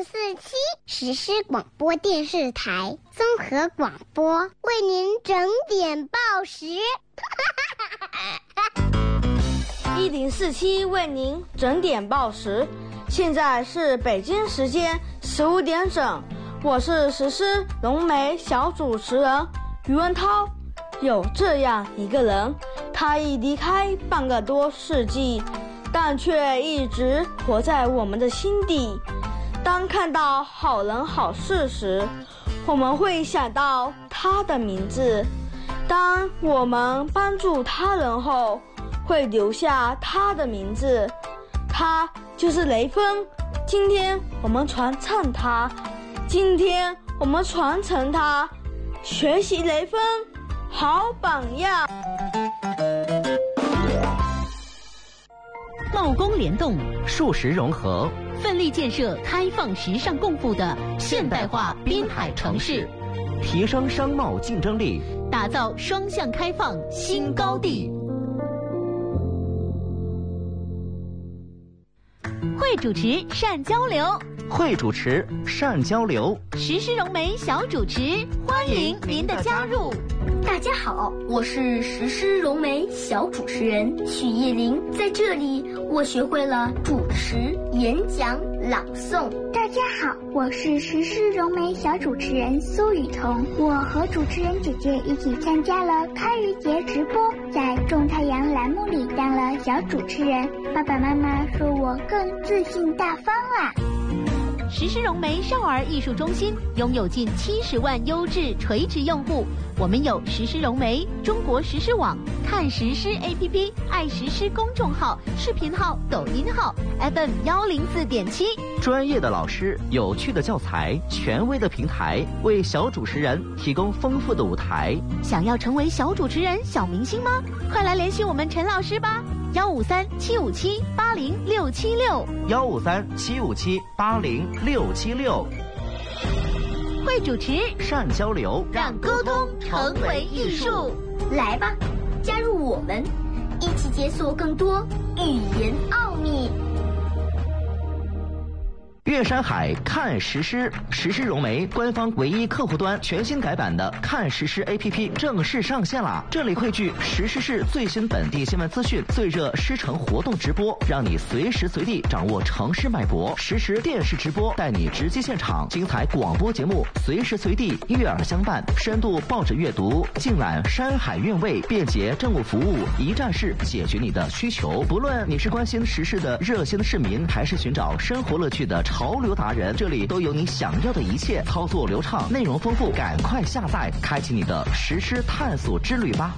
104.7实施广播电视台综合广播，为您整点报时。 1047为您整点报时，现在是北京时间15点整，我是实施龙梅小主持人于文涛。有这样一个人，他已离开半个多世纪，但却一直活在我们的心底。当看到好人好事时，我们会想到他的名字；当我们帮助他人后，会留下他的名字。他就是雷锋。今天我们传唱他，今天我们传承他，学习雷锋好榜样。 贸工联动， 数实融合， 奋力建设开放时尚共富的现代化滨海城市， 提升商贸竞争力， 打造双向开放新高地。会主持善交流， 会主持善交流， 实施融媒小主持，欢迎您的加入。 大家好，我是实施融媒小主持人许叶玲，在这里我学会了主持、演讲、朗诵。 大家好，我是实施融媒小主持人苏雨桐，我和主持人姐姐一起参加了开渔节直播，在种太阳栏目里当了小主持人，爸爸妈妈说我更自信大方啦。 实施融媒少儿艺术中心拥有近70万优质垂直用户，我们有实施融媒、中国实施网、看实施 APP、爱实施公众号、视频号、抖音号 FM 104.7， 专业的老师、有趣的教材、权威的平台，为小主持人提供丰富的舞台。 想要成为小主持人、小明星吗？快来联系我们陈老师吧！153-757-80676，153-757-80676。会主持， 善交流， 让沟通成为艺术。 来吧，加入我们，一起解锁更多语言奥秘。 岳山海看实施，实施融媒官方唯一客户端全新改版的看实施 APP 正式上线啦！这里汇聚实施市最新本地新闻资讯、最热师城活动直播，让你随时随地掌握城市脉搏；实时电视直播带你直击现场，精彩广播节目随时随地悦耳相伴，深度报纸阅读，尽览山海韵味，便捷政务服务，一站式解决你的需求。不论你是关心时事的热心市民，还是寻找生活乐趣的潮流达人，这里都有你想要的一切，操作流畅，内容丰富，赶快下载，开启你的实施探索之旅吧。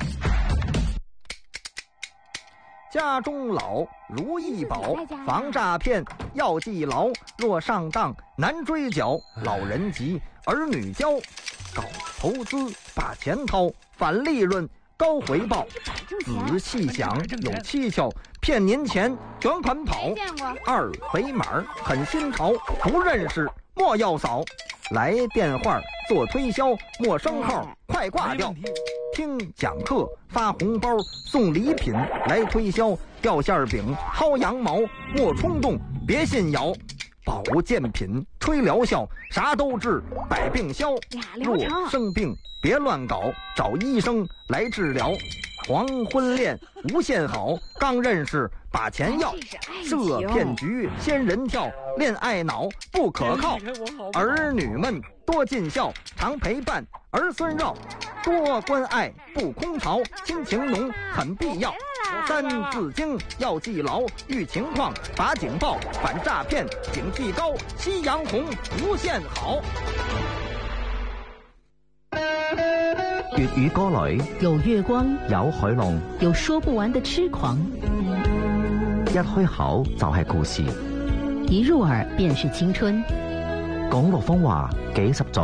家中老如意宝，防诈骗要记牢，若上当难追缴，老人急儿女教，搞投资把钱掏，返利润高回报，仔细想有蹊跷，骗您钱卷款跑，二维码很新潮，不认识莫要扫，来电话做推销，陌生号快挂掉，听讲课发红包送礼品，来推销掉馅饼薅羊毛，莫冲动别信谣，保健品吹疗效啥都治，百病消，若生病别乱搞，找医生来治疗，黄昏恋无限好，刚认识把钱要，设骗局仙人跳，恋爱脑不可靠，儿女们多尽孝，常陪伴儿孙绕，多关爱不空巢，亲情浓很必要，三字经要记牢，遇情况把警报，反诈骗警惕高，夕阳红无限好。 粵語歌裏有月光， 有海浪， 有說不完的痴狂， 一開口就係故事， 一入耳便是青春。 講陸風話幾十載。